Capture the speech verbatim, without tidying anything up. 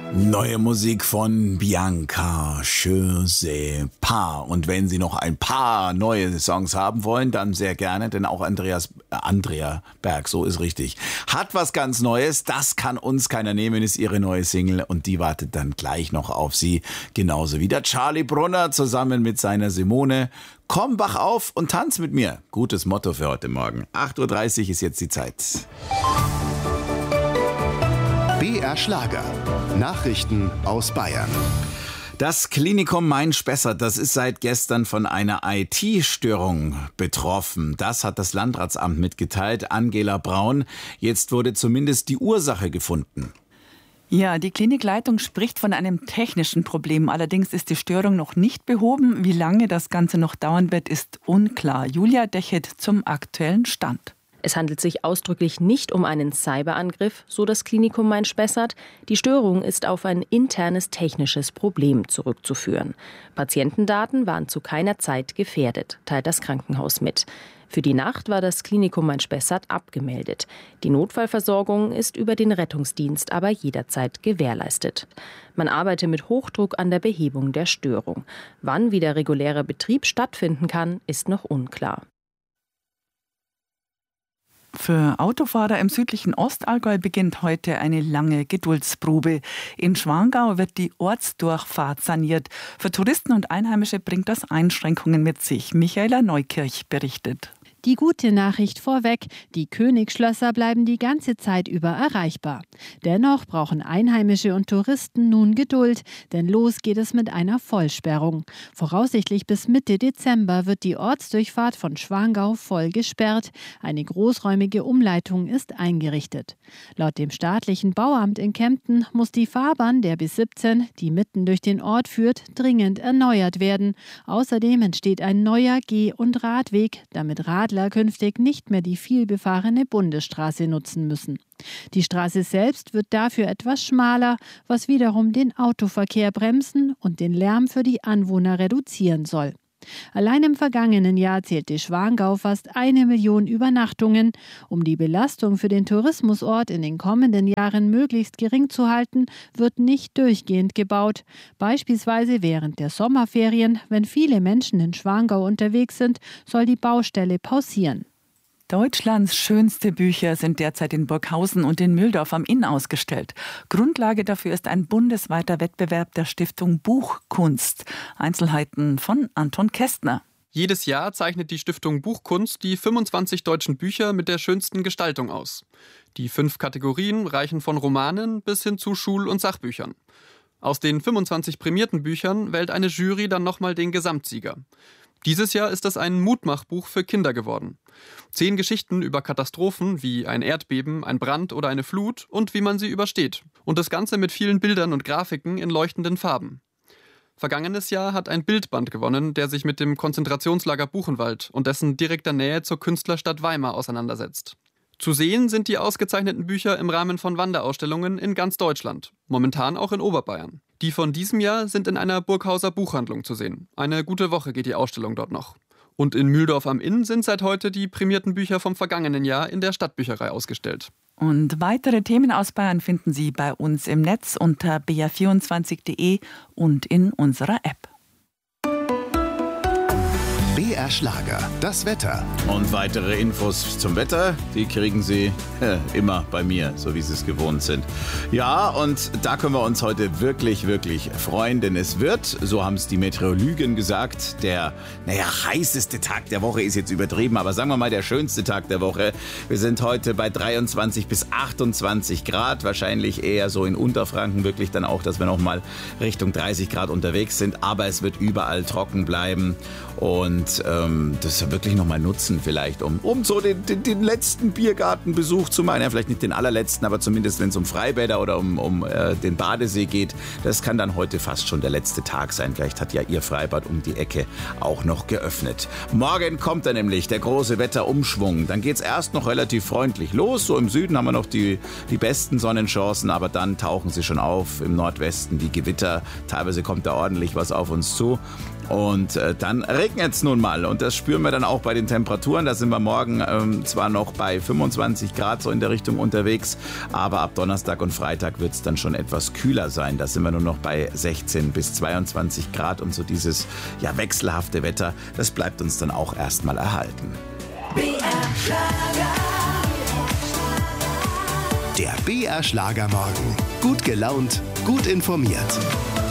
Neue Musik von Bianca, Je sais pas. Und wenn Sie noch ein paar neue Songs haben wollen, dann sehr gerne, denn auch Andreas, äh, Andrea Berg, so ist richtig, hat was ganz Neues. Das kann uns keiner nehmen, ist ihre neue Single und die wartet dann gleich noch auf Sie. Genauso wie der Charlie Brunner zusammen mit seiner Simone. Komm, wach auf und tanz mit mir. Gutes Motto für heute Morgen. acht Uhr dreißig ist jetzt die Zeit. B R Schlager. Nachrichten aus Bayern. Das Klinikum Main-Spessart, das ist seit gestern von einer I T-Störung betroffen. Das hat das Landratsamt mitgeteilt, Angela Braun. Jetzt wurde zumindest die Ursache gefunden. Ja, die Klinikleitung spricht von einem technischen Problem. Allerdings ist die Störung noch nicht behoben. Wie lange das Ganze noch dauern wird, ist unklar. Julia Dechet zum aktuellen Stand. Es handelt sich ausdrücklich nicht um einen Cyberangriff, so das Klinikum Main-Spessart. Die Störung ist auf ein internes technisches Problem zurückzuführen. Patientendaten waren zu keiner Zeit gefährdet, teilt das Krankenhaus mit. Für die Nacht war das Klinikum Main-Spessart abgemeldet. Die Notfallversorgung ist über den Rettungsdienst aber jederzeit gewährleistet. Man arbeite mit Hochdruck an der Behebung der Störung. Wann wieder regulärer Betrieb stattfinden kann, ist noch unklar. Für Autofahrer im südlichen Ostallgäu beginnt heute eine lange Geduldsprobe. In Schwangau wird die Ortsdurchfahrt saniert. Für Touristen und Einheimische bringt das Einschränkungen mit sich. Michaela Neukirch berichtet. Die gute Nachricht vorweg, die Königsschlösser bleiben die ganze Zeit über erreichbar. Dennoch brauchen Einheimische und Touristen nun Geduld, denn los geht es mit einer Vollsperrung. Voraussichtlich bis Mitte Dezember wird die Ortsdurchfahrt von Schwangau voll gesperrt. Eine großräumige Umleitung ist eingerichtet. Laut dem staatlichen Bauamt in Kempten muss die Fahrbahn der B siebzehn, die mitten durch den Ort führt, dringend erneuert werden. Außerdem entsteht ein neuer Geh- und Radweg, damit Radler künftig nicht mehr die vielbefahrene Bundesstraße nutzen müssen. Die Straße selbst wird dafür etwas schmaler, was wiederum den Autoverkehr bremsen und den Lärm für die Anwohner reduzieren soll. Allein im vergangenen Jahr zählte Schwangau fast eine Million Übernachtungen. Um die Belastung für den Tourismusort in den kommenden Jahren möglichst gering zu halten, wird nicht durchgehend gebaut. Beispielsweise während der Sommerferien, wenn viele Menschen in Schwangau unterwegs sind, soll die Baustelle pausieren. Deutschlands schönste Bücher sind derzeit in Burghausen und in Mühldorf am Inn ausgestellt. Grundlage dafür ist ein bundesweiter Wettbewerb der Stiftung Buchkunst. Einzelheiten von Anton Kästner. Jedes Jahr zeichnet die Stiftung Buchkunst die fünfundzwanzig deutschen Bücher mit der schönsten Gestaltung aus. Die fünf Kategorien reichen von Romanen bis hin zu Schul- und Sachbüchern. Aus den fünfundzwanzig prämierten Büchern wählt eine Jury dann nochmal den Gesamtsieger. Dieses Jahr ist es ein Mutmachbuch für Kinder geworden. Zehn Geschichten über Katastrophen wie ein Erdbeben, ein Brand oder eine Flut und wie man sie übersteht. Und das Ganze mit vielen Bildern und Grafiken in leuchtenden Farben. Vergangenes Jahr hat ein Bildband gewonnen, der sich mit dem Konzentrationslager Buchenwald und dessen direkter Nähe zur Künstlerstadt Weimar auseinandersetzt. Zu sehen sind die ausgezeichneten Bücher im Rahmen von Wanderausstellungen in ganz Deutschland, momentan auch in Oberbayern. Die von diesem Jahr sind in einer Burghauser Buchhandlung zu sehen. Eine gute Woche geht die Ausstellung dort noch. Und in Mühldorf am Inn sind seit heute die prämierten Bücher vom vergangenen Jahr in der Stadtbücherei ausgestellt. Und weitere Themen aus Bayern finden Sie bei uns im Netz unter b r vierundzwanzig punkt d e und in unserer App. B R Schlager, das Wetter. Und weitere Infos zum Wetter, die kriegen Sie äh, immer bei mir, so wie Sie es gewohnt sind. Ja, und da können wir uns heute wirklich, wirklich freuen, denn es wird, so haben es die Meteorologen gesagt, der, naja, heißeste Tag der Woche ist jetzt übertrieben, aber sagen wir mal der schönste Tag der Woche. Wir sind heute bei dreiundzwanzig bis achtundzwanzig Grad, wahrscheinlich eher so in Unterfranken wirklich dann auch, dass wir noch mal Richtung dreißig Grad unterwegs sind, aber es wird überall trocken bleiben und ähm, das wirklich noch mal nutzen vielleicht, um, um so den, den, den letzten Biergartenbesuch zu machen. Ja, vielleicht nicht den allerletzten, aber zumindest wenn es um Freibäder oder um, um äh, den Badesee geht, das kann dann heute fast schon der letzte Tag sein. Vielleicht hat ja Ihr Freibad um die Ecke auch noch geöffnet. Morgen kommt dann nämlich der große Wetterumschwung. Dann geht es erst noch relativ freundlich los. So im Süden haben wir noch die, die besten Sonnenchancen, aber dann tauchen sie schon auf. Im Nordwesten die Gewitter. Teilweise kommt da ordentlich was auf uns zu. Und äh, dann regnet es nun mal. Und das spüren wir dann auch bei den Temperaturen. Da sind wir morgen ähm, zwar noch bei fünfundzwanzig Grad so in der Richtung unterwegs, aber ab Donnerstag und Freitag wird es dann schon etwas kühler sein. Da sind wir nur noch bei sechzehn bis zweiundzwanzig Grad. Und so dieses ja, wechselhafte Wetter, das bleibt uns dann auch erstmal erhalten. B R Schlager. Der B R Schlagermorgen. Gut gelaunt, gut informiert.